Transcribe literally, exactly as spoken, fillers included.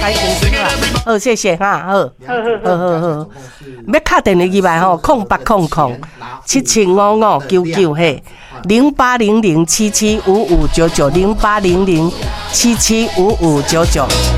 开心心啦。好，谢谢哈，好，好好好好。要打电话入来吼，空八空空七七五五九九嘿，零八零零七七五五九九零八零零七七五五九九。